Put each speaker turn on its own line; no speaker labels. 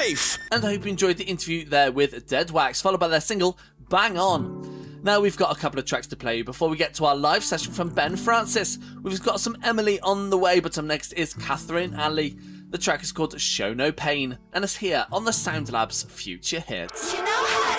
safe.
And I hope you enjoyed the interview there with Dead Wax, followed by their single, Bang On. Now we've got a couple of tracks to play before we get to our live session from Ben Francis. We've got some Emily on the way, but up next is Catherine Alley. The track is called Show No Pain, and it's here on the Sound Lab's Future Hits.
You know